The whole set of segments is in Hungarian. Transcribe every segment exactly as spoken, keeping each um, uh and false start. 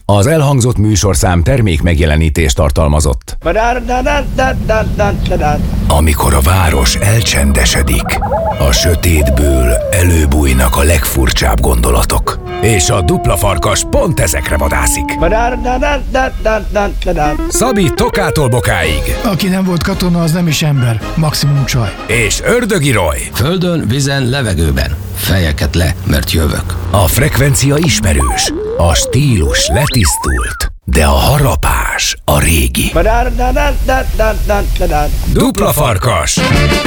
Az elhangzott műsorszám termék megjelenítést tartalmazott. Amikor a város elcsendesedik, a sötétből előbújnak a legfurcsább gondolatok. És a dupla farkas pont ezekre vadászik. Szabi Tokától Bokáig. Aki nem volt katona, az nem is ember, maximum csaj. És Ördögi Roy. Földön, vízen, levegőben. Fejeket le, mert jövök. A frekvencia ismerős, a stílus letisztult, de a harapás a régi. Dupla farkas.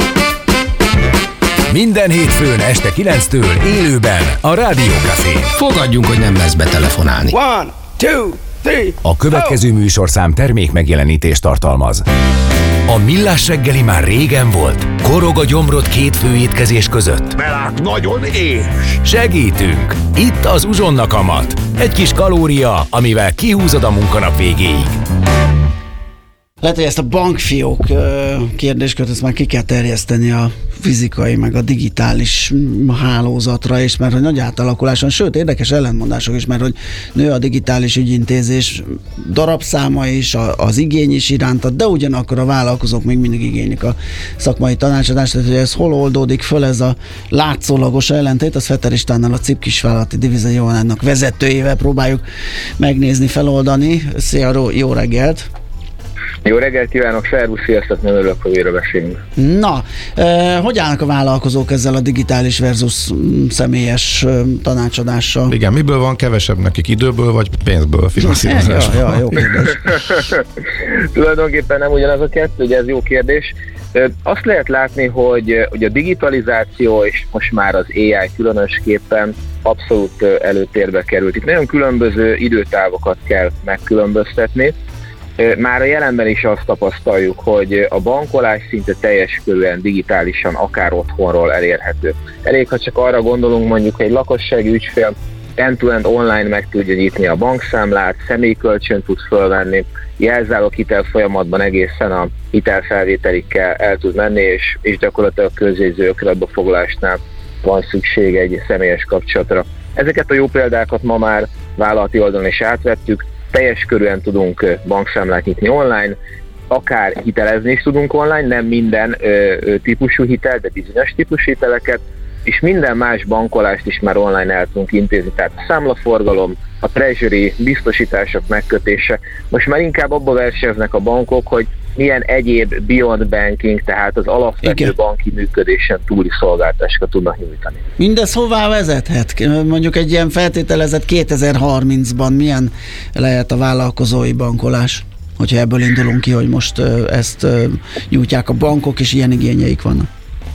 Minden hétfőn este kilenctől élőben a Rádió Cafén. Fogadjunk, hogy nem lesz betelefonálni. One, two, three, a következő oh. műsorszám termék megjelenítést tartalmaz. A Millás reggeli már régen volt. Korog a gyomrod két főétkezés között. Mert nagyon éhes. Segítünk. Itt az Uzsonna kamat. Egy kis kalória, amivel kihúzod a munkanap végéig. Lehet, hogy ezt a bankfiók kérdéskört ezt már ki kell terjeszteni a fizikai, meg a digitális hálózatra is, mert hogy nagy átalakuláson, sőt, érdekes ellentmondások is, mert hogy nő a digitális ügyintézés darabszáma is, az igény is iránta, de ugyanakkor a vállalkozók még mindig igénylik a szakmai tanácsadást, tehát hogy ez hol oldódik föl ez a látszólagos ellentét, az Fetter Istvánnal, a cé i pé kisvállalati divíziójának vezetőjével próbáljuk megnézni, feloldani. Szia, jó reggelt! Jó reggelt kívánok, szervusz, sziasztok, nem örülök, hogy újra beszélünk. Na, eh, hogy állnak a vállalkozók ezzel a digitális versus személyes eh, tanácsadással? Igen, miből van kevesebb nekik, időből vagy pénzből, finanszírozásból? Ja, ja, jó kérdés. Tulajdonképpen nem ugyanaz a kettő, ugye ez jó kérdés. Azt lehet látni, hogy, hogy a digitalizáció és most már az á i különösképpen abszolút előtérbe került. Itt nagyon különböző időtávokat kell megkülönböztetni. Már a jelenben is azt tapasztaljuk, hogy a bankolás szinte teljes körűen digitálisan, akár otthonról elérhető. Elég, ha csak arra gondolunk, mondjuk egy lakossági ügyfél end-to-end online meg tudja nyitni a bankszámlát, személykölcsönt tud fölvenni, jelzálog hitel folyamatban egészen a hitelfelvételikkel el tud menni, és, és gyakorlatilag a közjegyző ökletbefoglalásnál van szükség egy személyes kapcsolatra. Ezeket a jó példákat ma már vállalati oldalon is átvettük, teljes körűen tudunk bankszámlát nyitni online, akár hitelezni is tudunk online, nem minden ö, ö, típusú hitel, de bizonyos típusú hiteleket, és minden más bankolást is már online el tudunk intézni, tehát a számlaforgalom, a treasury, biztosítások megkötése. Most már inkább abba versenyeznek a bankok, hogy milyen egyéb beyond banking, tehát az alapvető Igen. banki működésen túli szolgáltatásokat tudnak nyújtani. Mindez hová vezethet? Mondjuk egy ilyen feltételezett kétezer-harmincban milyen lehet a vállalkozói bankolás? Hogyha ebből indulunk ki, hogy most ezt nyújtják a bankok, és ilyen igényeik vannak.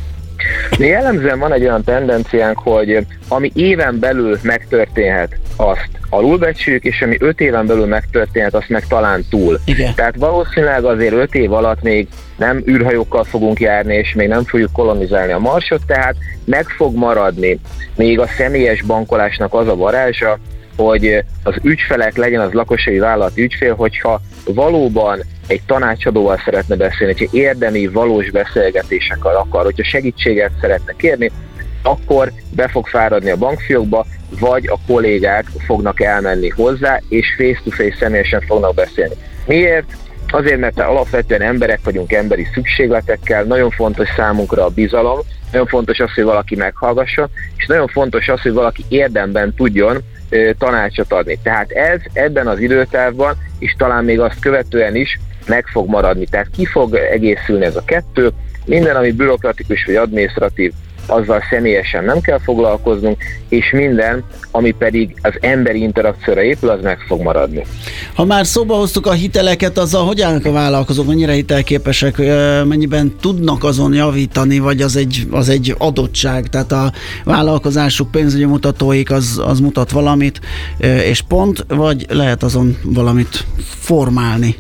De jellemzően van egy olyan tendenciánk, hogy ami éven belül megtörténhet, azt alulbecsüljük, és ami öt éven belül megtörténhet, azt meg talán túl. Igen. Tehát valószínűleg azért öt év alatt még nem űrhajókkal fogunk járni, és még nem fogjuk kolonizálni a Marsot, tehát meg fog maradni még a személyes bankolásnak az a varázsa, hogy az ügyfelek, legyen az lakossági vállalati ügyfél, hogyha valóban egy tanácsadóval szeretne beszélni, hogyha érdemi, valós beszélgetésekkel akar, hogyha segítséget szeretne kérni, akkor be fog fáradni a bankfiókba, vagy a kollégák fognak elmenni hozzá, és face-to-face személyesen fognak beszélni. Miért? Azért, mert alapvetően emberek vagyunk emberi szükségletekkel, nagyon fontos számunkra a bizalom, nagyon fontos az, hogy valaki meghallgasson, és nagyon fontos az, hogy valaki érdemben tudjon ö, tanácsot adni. Tehát ez ebben az időtávban, és talán még azt követően is meg fog maradni. Tehát ki fog egészülni ez a kettő, minden, ami bürokratikus vagy adminisztratív, azzal személyesen nem kell foglalkoznunk, és minden, ami pedig az emberi interakcióra épül, az meg fog maradni. Ha már szóba hoztuk a hiteleket, azzal hogy állnak a vállalkozók, mennyire hitelképesek, mennyiben tudnak azon javítani, vagy az egy, az egy adottság, tehát a vállalkozásuk pénzügyi mutatóik az, az mutat valamit, és pont, vagy lehet azon valamit formálni?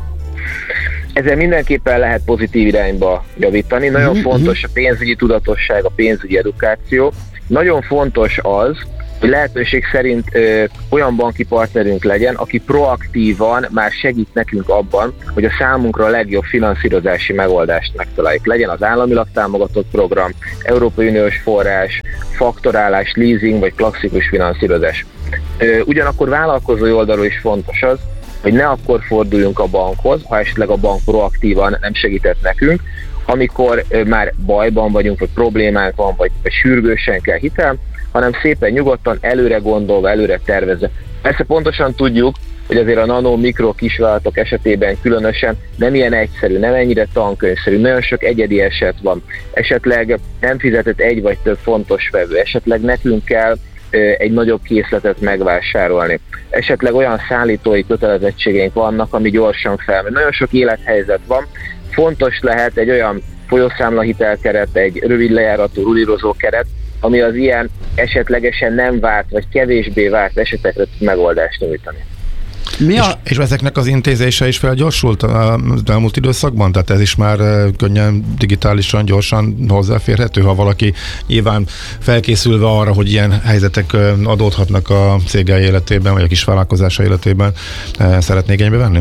Ezzel mindenképpen lehet pozitív irányba javítani. Nagyon mm-hmm. fontos a pénzügyi tudatosság, a pénzügyi edukáció. Nagyon fontos az, hogy lehetőség szerint ö, olyan banki partnerünk legyen, aki proaktívan már segít nekünk abban, hogy a számunkra a legjobb finanszírozási megoldást megtaláljuk. Legyen az államilag támogatott program, Európai Uniós forrás, faktorálás, leasing vagy klasszikus finanszírozás. Ö, ugyanakkor vállalkozói oldalról is fontos az, hogy ne akkor forduljunk a bankhoz, ha esetleg a bank proaktívan nem segített nekünk, amikor ö, már bajban vagyunk, vagy problémánk van, vagy, vagy sürgősen kell hitel, hanem szépen nyugodtan, előre gondolva, előre tervezve. Persze pontosan tudjuk, hogy azért a nano, mikro, kisvállalatok esetében különösen nem ilyen egyszerű, nem ennyire tankönyvszerű, nagyon sok egyedi eset van. Esetleg nem fizetett egy vagy több fontos vevő, esetleg nekünk kell egy nagyobb készletet megvásárolni. Esetleg olyan szállítói kötelezettségeink vannak, ami gyorsan felmegy. Nagyon sok élethelyzet van. Fontos lehet egy olyan folyószámlahitelkeret, egy rövid lejáratú rulírozó keret, ami az ilyen esetlegesen nem várt, vagy kevésbé várt esetekre tud megoldást nyújtani. Mi a... és, és ezeknek az intézése is felgyorsult az elmúlt időszakban? Tehát ez is már könnyen, digitálisan, gyorsan hozzáférhető, ha valaki nyilván felkészülve arra, hogy ilyen helyzetek adódhatnak a cége életében, vagy a kisvállalkozása életében, szeretné igénybe venni?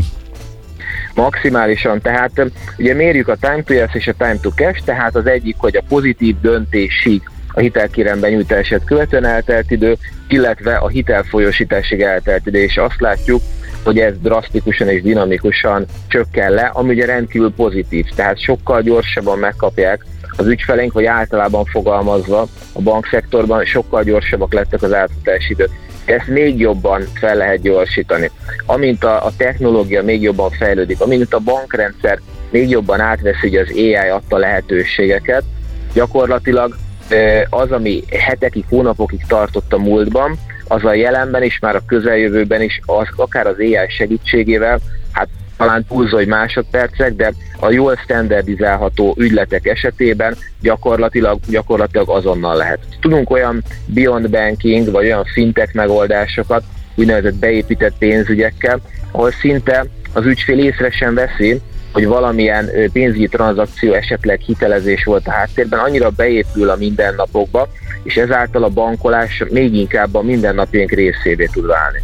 Maximálisan, tehát ugye mérjük a time to yes és a time to cash, tehát az egyik, hogy a pozitív döntésig a hitelkérelem benyújtását követően eltelt idő, illetve a hitelfolyósításig eltelt idő, és azt látjuk, hogy ez drasztikusan és dinamikusan csökken le, ami ugye rendkívül pozitív, tehát sokkal gyorsabban megkapják az ügyfeleink, vagy általában fogalmazva a bankszektorban sokkal gyorsabbak lettek az átfutási idők. Ezt még jobban fel lehet gyorsítani. Amint a, a technológia még jobban fejlődik, amint a bankrendszer még jobban átveszi ugye az á i adta lehetőségeket, gyakorlatilag az, ami hetekig, hónapokig tartott a múltban, az a jelenben is, már a közeljövőben is, az, akár az á i segítségével, hát talán túlzó, hogy másodpercek, de a jól standardizálható ügyletek esetében gyakorlatilag, gyakorlatilag azonnal lehet. Tudunk olyan beyond banking, vagy olyan fintech megoldásokat, úgynevezett beépített pénzügyekkel, ahol szinte az ügyfél észre sem veszi, hogy valamilyen pénzügyi tranzakció, esetleg hitelezés volt a háttérben, annyira beépül a mindennapokba, és ezáltal a bankolás még inkább a mindennapjaink részévé tud válni.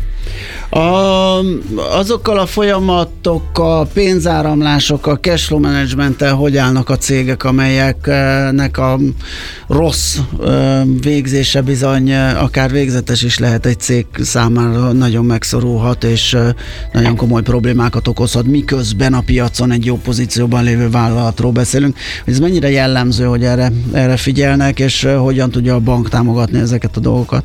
A, azokkal a folyamatokkal, pénzáramlásokkal, cashflow managementtel hogy állnak a cégek, amelyeknek a rossz végzése bizony akár végzetes is lehet egy cég számára, nagyon megszorulhat és nagyon komoly problémákat okozhat, miközben a piacon egy jó pozícióban lévő vállalatról beszélünk. Hogy ez mennyire jellemző, hogy erre, erre figyelnek, és hogyan tudja a bank támogatni ezeket a dolgokat?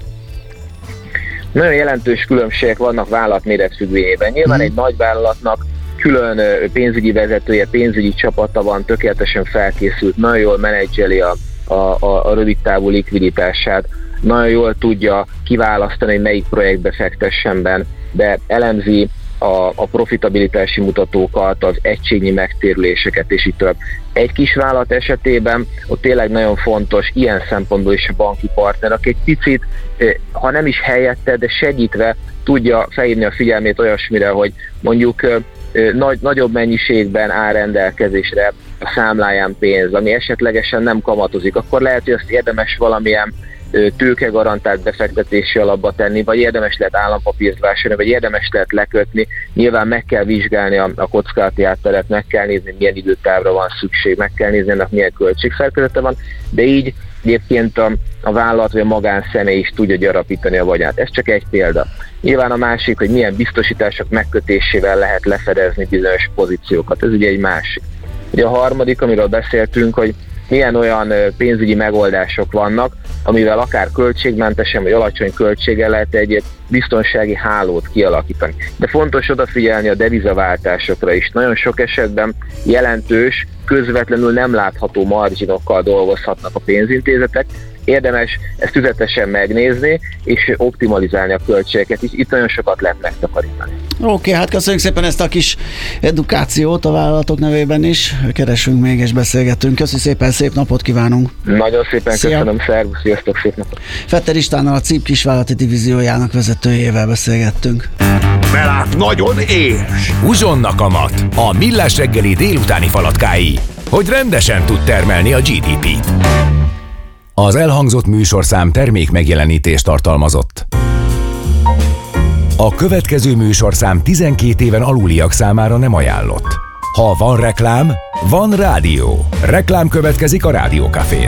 Nagyon jelentős különbségek vannak vállalatméret függvényében. Nyilván egy nagy vállalatnak külön pénzügyi vezetője, pénzügyi csapata van, tökéletesen felkészült, nagyon jól menedzseli a, a, a, a rövidtávú likviditását, nagyon jól tudja kiválasztani, hogy melyik projektbe fektessen be, de elemzi a, a profitabilitási mutatókat, az egységnyi megtérüléseket, és így tovább. Egy kis vállalat esetében ott tényleg nagyon fontos ilyen szempontból is a banki partner, aki egy picit, ha nem is helyette, de segítve tudja felhívni a figyelmét olyasmire, hogy mondjuk nagy, nagyobb mennyiségben áll rendelkezésre a számláján pénz, ami esetlegesen nem kamatozik, akkor lehet, hogy azt érdemes valamilyen tőkegarantált befektetési alapba tenni, vagy érdemes lehet állampapírt vásárolni, vagy érdemes lehet lekötni. Nyilván meg kell vizsgálni a, a kockázati hátteret, meg kell nézni, milyen időtávra van szükség, meg kell nézni, ennek milyen költségszerkezete van, de így egyébként a, a vállalat vagy a magánszemély is tudja gyarapítani a vagyonát. Ez csak egy példa. Nyilván a másik, hogy milyen biztosítások megkötésével lehet lefedezni bizonyos pozíciókat. Ez ugye egy másik. Ugye a harmadik, amiről beszéltünk, hogy milyen olyan pénzügyi megoldások vannak, amivel akár költségmentesen vagy alacsony költséggel lehet egy biztonsági hálót kialakítani. De fontos odafigyelni a devizaváltásokra is. Nagyon sok esetben jelentős, közvetlenül nem látható marginokkal dolgozhatnak a pénzintézetek. Érdemes ezt tüzetesen megnézni, és optimalizálni a költségeket. Itt nagyon sokat lehet megtakarítani. Oké, okay, hát köszönjük szépen ezt a kis edukációt a vállalatok nevében is. Keresünk még és beszélgetünk. Köszönjük szépen, szép napot kívánunk! Nagyon szépen Szia. Köszönöm, szervusz, sziasztok, szép napot! Fetter Istvánnal, a cé i pé kisvállalati divíziójának vezetőjével beszélgettünk. Belát nagyon éhes! Húzsonnak a mat, a Millás reggeli délutáni falatkái, hogy rendesen tud termelni a gé dé pét. Az elhangzott műsorszám termék megjelenítést tartalmazott. A következő műsorszám tizenkét éven aluliak számára nem ajánlott. Ha van reklám, van rádió. Reklám következik a Rádiókafén.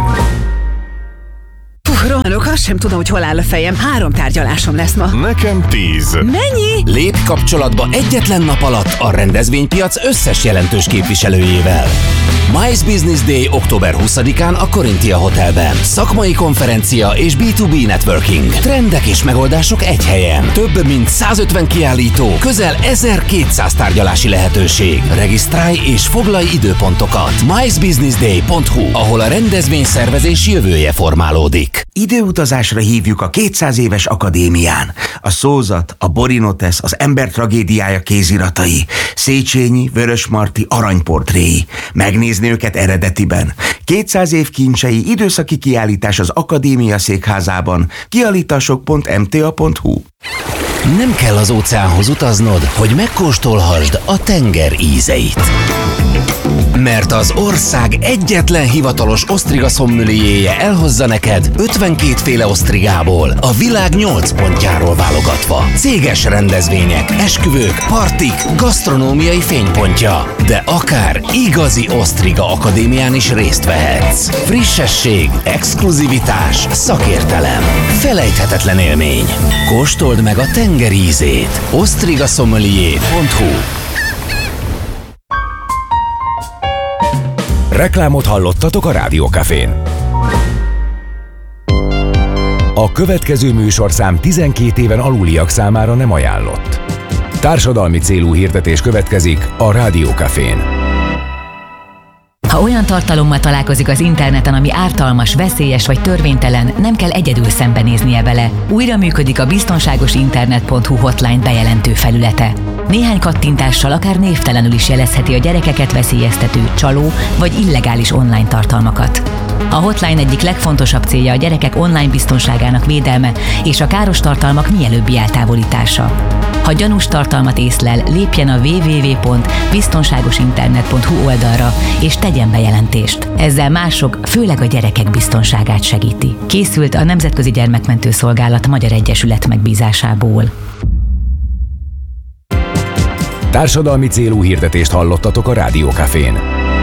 Puh, rohanok, azt sem tudom, hogy hol áll a fejem. Három tárgyalásom lesz ma. Nekem tíz. Mennyi? Lépj kapcsolatba egyetlen nap alatt a rendezvénypiac összes jelentős képviselőjével. Mice Business Day október huszadikán a Corinthia Hotelben. Szakmai konferencia és bé kettő bé networking. Trendek és megoldások egy helyen. Több mint százötven kiállító, közel ezerkétszáz tárgyalási lehetőség. Regisztrálj és foglalj időpontokat. mice business day pont hu, ahol a rendezvényszervezés jövője formálódik. Időutazásra hívjuk a kétszáz éves akadémián. A szózat, a Borinotesz, az ember tragédiája kéziratai, Széchenyi, Vörösmarty aranyportréi. Megnézni őket eredetiben. kétszáz év kincsei, időszaki kiállítás az Akadémia székházában. kiállítások pont m t a pont hu. Nem kell az óceánhoz utaznod, hogy megkóstolhassd a tenger ízeit. Mert az ország egyetlen hivatalos osztriga szommelierje elhozza neked ötvenkét féle osztrigából, a világ nyolc pontjáról válogatva. Céges rendezvények, esküvők, partik, gasztronómiai fénypontja. De akár igazi osztriga akadémián is részt vehetsz. Frissesség, exkluzivitás, szakértelem. Felejthetetlen élmény. Kóstold meg a tenger ízét. osztriga sommelier pont hu. Reklámot hallottatok a Rádiókafén. A következő műsorszám tizenkét éven aluliak számára nem ajánlott. Társadalmi célú hirdetés következik a Rádiókafén. Ha olyan tartalommal találkozik az interneten, ami ártalmas, veszélyes vagy törvénytelen, nem kell egyedül szembenéznie vele. Újra működik a biztonságos internet pont hu hotline bejelentő felülete. Néhány kattintással akár névtelenül is jelezheti a gyerekeket veszélyeztető, csaló vagy illegális online tartalmakat. A hotline egyik legfontosabb célja a gyerekek online biztonságának védelme és a káros tartalmak mielőbbi eltávolítása. Ha gyanús tartalmat észlel, lépjen a double-u double-u double-u pont biztonságos internet pont hu oldalra és tegyen bejelentést. Ezzel mások, főleg a gyerekek biztonságát segíti. Készült a Nemzetközi Gyermekmentő Szolgálat Magyar Egyesület megbízásából. Társadalmi célú hirdetést hallottatok a Rádiókafén.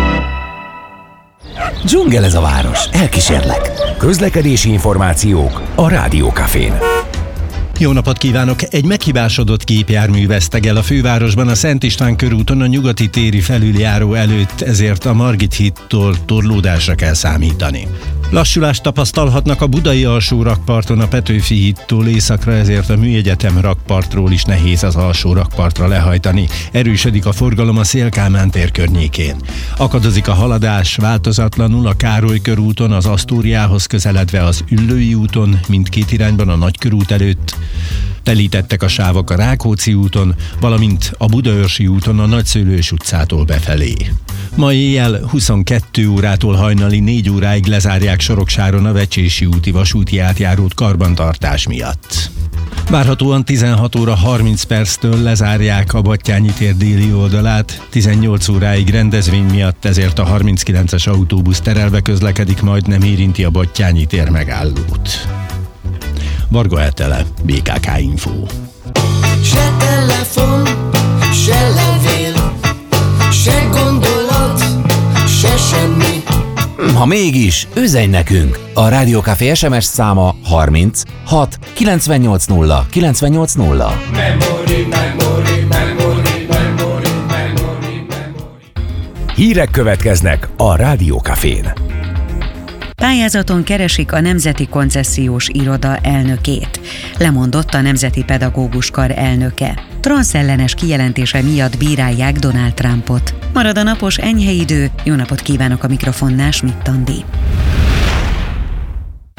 Dzsungel ez a város, elkísérlek. Közlekedési információk a Rádiókafén. Jó napot kívánok! Egy meghibásodott gépjármű veszteg el a fővárosban a Szent István körúton a Nyugati téri felüljáró előtt, ezért a Margit hídtól torlódásra kell számítani. Lassulást tapasztalhatnak a budai alsó rakparton a Petőfi hídtól északra, ezért a Műegyetem rakpartról is nehéz az alsó rakpartra lehajtani. Erősödik a forgalom a Széll-Kálmán tér környékén. Akadozik a haladás változatlanul a Károly körúton, az Asztóriához közeledve az Üllői úton, mindkét irányban a Nagykörút előtt. Telítettek a sávok a Rákóczi úton, valamint a Budaörsi úton a Nagyszőlős utcától befelé. Ma éjjel huszonkettő órától hajnali négy óráig lezárják Soroksáron a Vecsési úti vasúti átjárót karbantartás miatt. Várhatóan tizenhat óra harminc perctől lezárják a Battyányi tér déli oldalát, tizennyolc óráig rendezvény miatt, ezért a harminckilences autóbusz terelve közlekedik, majd nem érinti a Battyányi tér megállót. Varga Etele, bé ká ká Info. Se telefon, se levél, se gondolat, se semmi. Ha mégis, üzenj nekünk! A Rádiókafé es em es száma harminc hat kilencvennyolc nulla kilencvennyolc nulla. Memory, memory, memory, memory, memory, memory. Hírek következnek a Rádiókafén. Pályázaton keresik a Nemzeti Koncesziós Iroda elnökét. Lemondott a Nemzeti Pedagógus Kar elnöke. Transzellenes kijelentése miatt bírálják Donald Trumpot. Marad a napos enyhe idő. Jó napot kívánok, a mikrofonnál Schmidt Andi.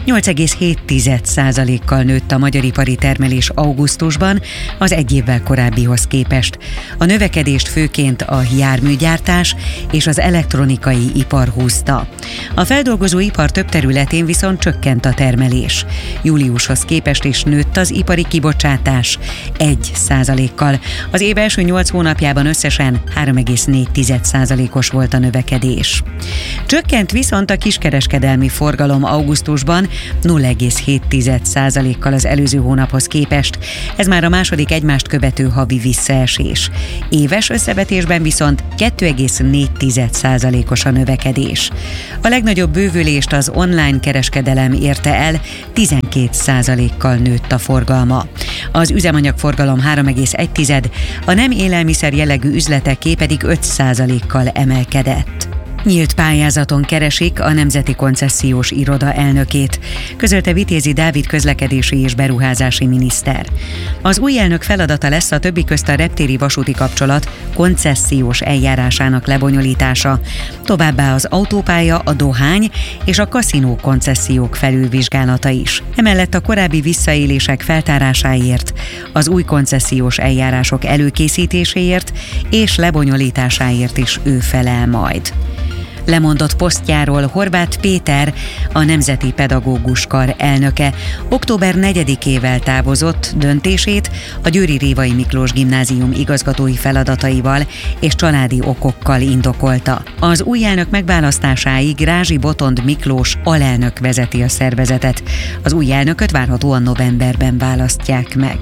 nyolc egész hét százalékkal nőtt a magyar ipari termelés augusztusban az egy évvel korábbihoz képest. A növekedést főként a járműgyártás és az elektronikai ipar húzta. A feldolgozó ipar több területén viszont csökkent a termelés. Júliushoz képest is nőtt az ipari kibocsátás egy százalékkal. Az év első nyolc hónapjában összesen három egész négy százalékos volt a növekedés. Csökkent viszont a kiskereskedelmi forgalom augusztusban nulla egész hét százalékkal az előző hónaphoz képest. Ez már a második egymást követő havi visszaesés. Éves összevetésben viszont két egész négy százalékos a növekedés. A legnagyobb bővülést az online kereskedelem érte el, tizenkét százalékkal nőtt a forgalma. Az üzemanyagforgalom három egész egy, a nem élelmiszer jellegű üzleteké pedig öt százalékkal emelkedett. Nyílt pályázaton keresik a Nemzeti Koncesziós Iroda elnökét, közölte Vitézi Dávid közlekedési és beruházási miniszter. Az új elnök feladata lesz a többi közt a reptéri vasúti kapcsolat koncesziós eljárásának lebonyolítása, továbbá az autópálya, a dohány és a kaszinó koncesziók felülvizsgálata is. Emellett a korábbi visszaélések feltárásáért, az új koncesziós eljárások előkészítéséért és lebonyolításáért is ő felel majd. Lemondott posztjáról Horváth Péter, a Nemzeti Pedagógus Kar elnöke október negyedikével távozott, döntését a Győri Révai Miklós Gimnázium igazgatói feladataival és családi okokkal indokolta. Az új elnök megválasztásáig Rázsi Botond Miklós alelnök vezeti a szervezetet. Az új elnököt várhatóan novemberben választják meg.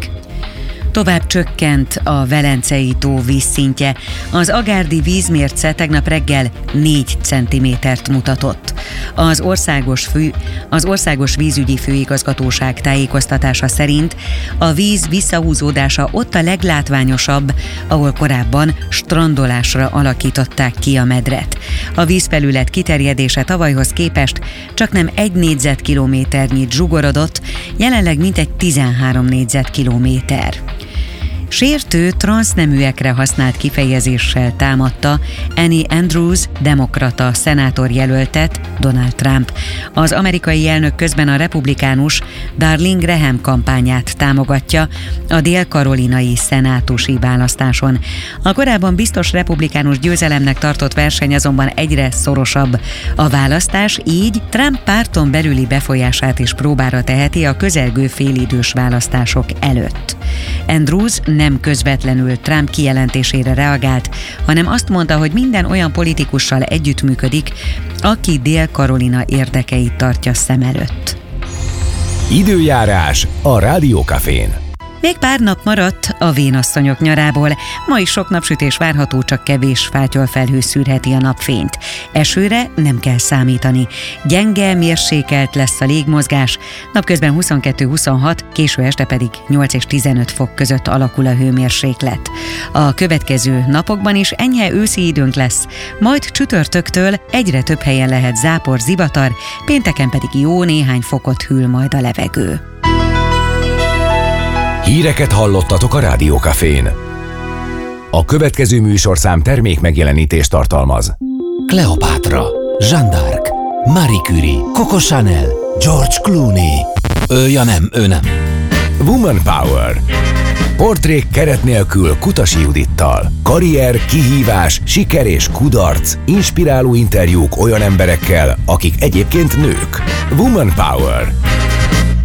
Tovább csökkent a Velencei tó vízszintje. Az agárdi vízmérce tegnap reggel négy centimétert mutatott. Az országos, fő, az országos vízügyi főigazgatóság tájékoztatása szerint a víz visszahúzódása ott a leglátványosabb, ahol korábban strandolásra alakították ki a medret. A vízfelület kiterjedése tavalyhoz képest csaknem egy négyzetkilométernyit zsugorodott, jelenleg mintegy tizenhárom négyzetkilométer. Sértő transzneműekre használt kifejezéssel támadta Annie Andrews demokrata szenátorjelöltet, Donald Trump. Az amerikai elnök közben a republikánus Darling Graham kampányát támogatja a dél-karolinai szenátusi választáson. A korábban biztos republikánus győzelemnek tartott verseny azonban egyre szorosabb. A választás így Trump párton belüli befolyását is próbára teheti a közelgő félidős választások előtt. Andrews nem közvetlenül Trump kijelentésére reagált, hanem azt mondta, hogy minden olyan politikussal együttműködik, aki Dél-Karolina érdekeit tartja szem előtt. Időjárás a Rádiókafén. Még pár nap maradt a vénasszonyok nyarából. Ma is sok napsütés várható, csak kevés fátyolfelhő szűrheti a napfényt. Esőre nem kell számítani. Gyenge, mérsékelt lesz a légmozgás, napközben huszonkettő-huszonhat, késő este pedig nyolc és tizenöt fok között alakul a hőmérséklet. A következő napokban is enyhe őszi időnk lesz, majd csütörtöktől egyre több helyen lehet zápor, zivatar, pénteken pedig jó néhány fokot hűl majd a levegő. Híreket hallottatok a Rádiókafén. A következő műsorszám termék megjelenítést tartalmaz. Kleopátra, Jeanne d'Arc, Marie Curie, Coco Chanel, George Clooney. Ő, ja nem, ő nem. Woman Power. Portrék keret nélkül Kutasi Judittal. Karrier, kihívás, siker és kudarc. Inspiráló interjúk olyan emberekkel, akik egyébként nők. Woman Power.